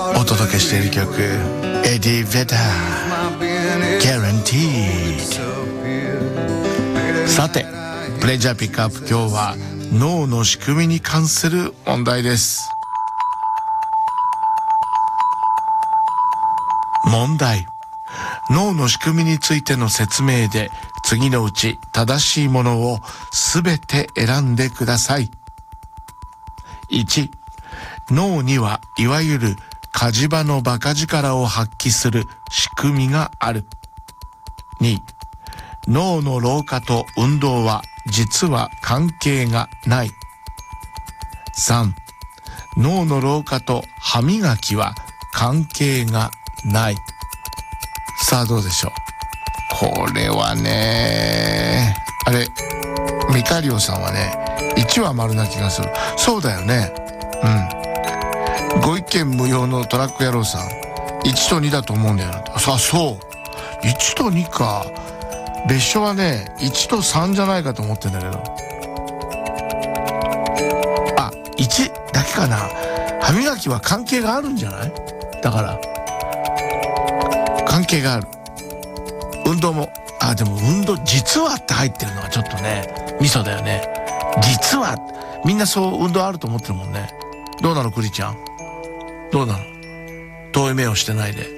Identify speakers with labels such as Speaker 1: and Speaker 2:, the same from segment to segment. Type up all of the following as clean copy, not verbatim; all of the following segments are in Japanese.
Speaker 1: お届けしている曲、エディ・ベダー Guaranteed。 さてプレジャーピックアップ、今日は脳の仕組みに関する問題です。問題。脳の仕組みについての説明で次のうち正しいものをすべて選んでください。1、脳にはいわゆる火事場のバカ力を発揮する仕組みがある。2、脳の老化と運動は実は関係がない。3、脳の老化と歯磨きは関係がない。さあどうでしょう。これはね、あれミカリオさんはね1は丸な気がする。そうだよね。ご意見無用のトラック野郎さん、1と2だと思うんだよな。さあそう1と2か。別所はね1と3じゃないかと思ってんだけど、あ、1だけかな。歯磨きは関係があるんじゃない。だから関係がある。運動も、あ、でも運動実はって入ってるのはちょっとねミソだよね。実はみんなそう運動あると思ってるもんね。どうなのクリちゃん、どうなの。遠い目をしてないで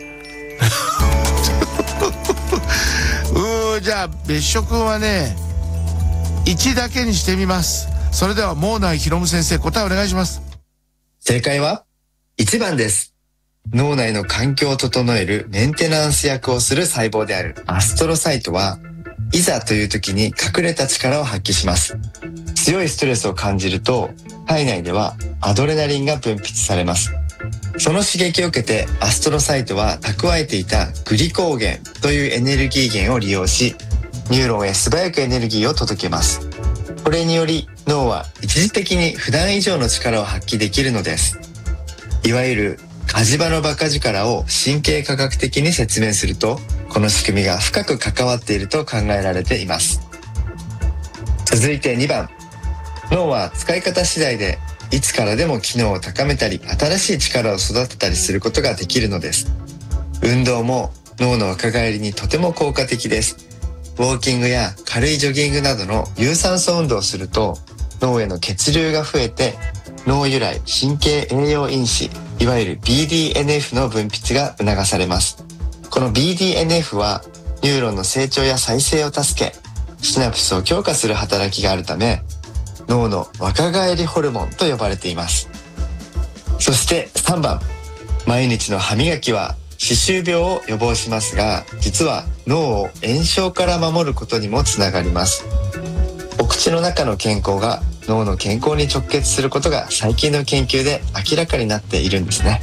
Speaker 1: じゃあ別所君はね1だけにしてみます。それでは毛内博先生、答えお願いします。
Speaker 2: 正解は1番です。脳内の環境を整えるメンテナンス役をする細胞であるアストロサイトは、いざという時に隠れた力を発揮します。強いストレスを感じると体内ではアドレナリンが分泌されます。その刺激を受けてアストロサイトは蓄えていたグリコーゲンというエネルギー源を利用し、ニューロンへ素早くエネルギーを届けます。これにより脳は一時的に普段以上の力を発揮できるのです。いわゆる火事場のバカ力を神経科学的に説明すると、この仕組みが深く関わっていると考えられています。続いて2番。脳は使い方次第でいつからでも機能を高めたり新しい力を育てたりすることができるのです。運動も脳の若返りにとても効果的です。ウォーキングや軽いジョギングなどの有酸素運動をすると脳への血流が増えて、脳由来神経栄養因子、いわゆる BDNF の分泌が促されます。この BDNF はニューロンの成長や再生を助け、シナプスを強化する働きがあるため、脳の若返りホルモンと呼ばれています。そして3番。毎日の歯磨きは歯周病を予防しますが、実は脳を炎症から守ることにもつながります。お口の中の健康が脳の健康に直結することが最近の研究で明らかになっているんですね。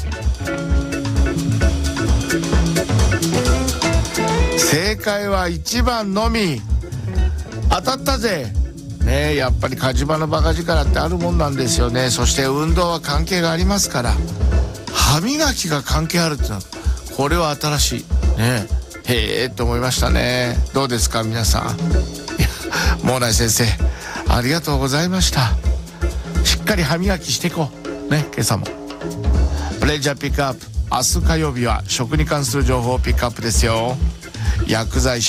Speaker 1: 正解は1番のみ。当たったぜね。やっぱり火事場のバカ力ってあるもんなんですよね。そして運動は関係がありますから、歯磨きが関係あるってのはこれは新しいね。へえと思いましたね。どうですか皆さん。いや、毛内先生ありがとうございました。しっかり歯磨きしていこうね。今朝もプレジャーピックアップ、明日火曜日は食に関する情報をピックアップですよ。薬剤師